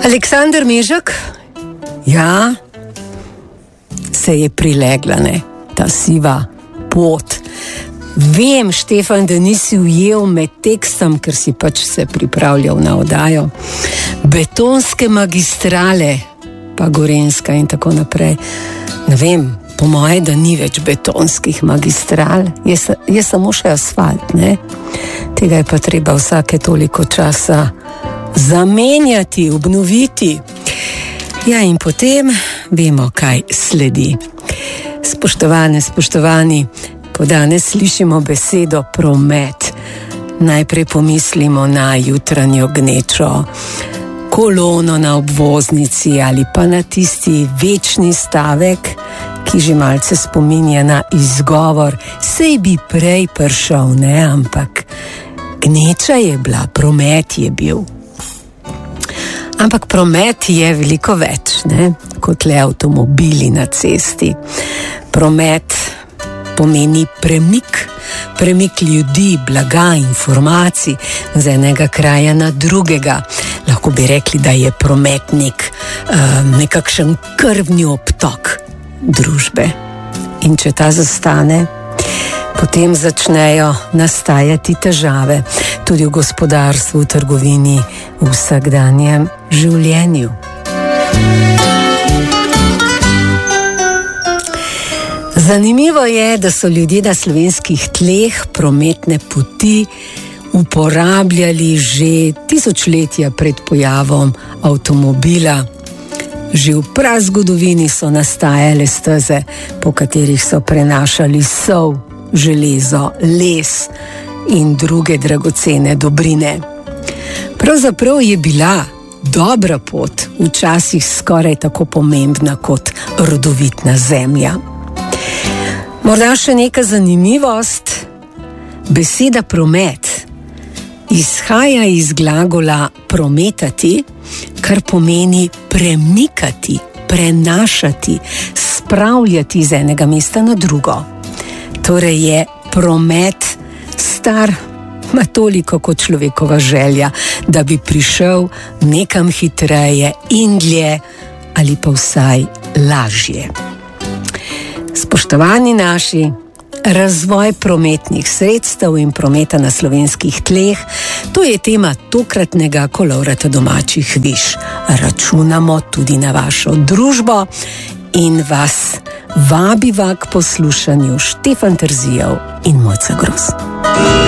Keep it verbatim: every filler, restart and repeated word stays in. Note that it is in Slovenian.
Aleksander Mežek, ja, se je prilegla, ne, ta siva pot. Vem, Štefan, da nisi ujel med tekstom, ker si pač se pripravljal na oddajo. Betonske magistrale, pa Gorenjska in tako naprej. Ne vem, po moje, da ni več betonskih magistral, je, je samo še asfalt, ne. Tega je pa treba vsake toliko časa zamenjati, obnoviti. Ja, in potem vemo, kaj sledi. Spoštovane, spoštovani, ko danes slišimo besedo promet, najprej pomislimo na jutranjo gnečo, kolono na obvoznici ali pa na tisti večni stavek, ki že malce spominja na izgovor, sej bi prej prišel, ne, ampak gneča je bila, promet je bil. Ampak promet je veliko več, ne, kot le avtomobili na cesti. Promet pomeni premik, premik ljudi, blaga, informacij z enega kraja na drugega. Lahko bi rekli, da je prometnik um, nekakšen krvni obtok družbe. In če ta zastane, potem začnejo nastajati težave tudi v gospodarstvu, v trgovini, v vsakdanjem življenju. Zanimivo je, da so ljudje na slovenskih tleh prometne poti uporabljali že tisočletja pred pojavom avtomobila. Že v prazgodovini so nastajale steze, po katerih so prenašali sol, železo, les in druge dragocene dobrine. Pravzaprav je bila dobra pot včasih skoraj tako pomembna kot rodovitna zemlja. Morda še neka zanimivost. Beseda promet izhaja iz glagola prometati, kar pomeni premikati, prenašati, spravljati iz enega mesta na drugo. Torej je promet star, ma toliko kot človekova želja, da bi prišel nekam hitreje in dlje ali pa vsaj lažje. Spoštovani naši, razvoj prometnih sredstev in prometa na slovenskih tleh, to je tema tokratnega Kolovrata domačih viž. Računamo tudi na vašo družbo in vas vabiva k poslušanju Štefan Terzijev in Mojca Gros.